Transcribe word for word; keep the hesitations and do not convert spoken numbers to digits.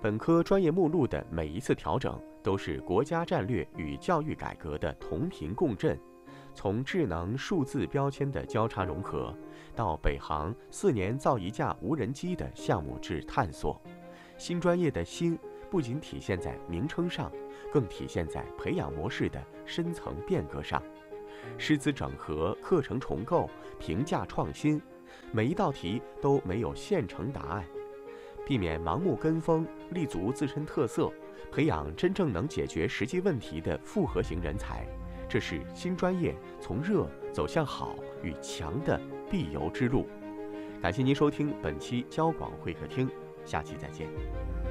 本科专业目录的每一次调整，都是国家战略与教育改革的同频共振。从智能数字标签的交叉融合，到北航四年造一架无人机的项目制探索，新专业的新不仅体现在名称上，更体现在培养模式的深层变革上。师资整合、课程重构、评价创新，每一道题都没有现成答案，避免盲目跟风，立足自身特色，培养真正能解决实际问题的复合型人才。这是新专业从热走向好与强的必由之路。感谢您收听本期交广会客厅，下期再见。